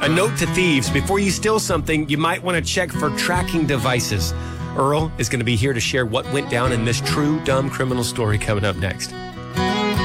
A note to thieves, before you steal something, you might want to check for tracking devices. Earl is going to be here to share what went down in this true dumb criminal story coming up next.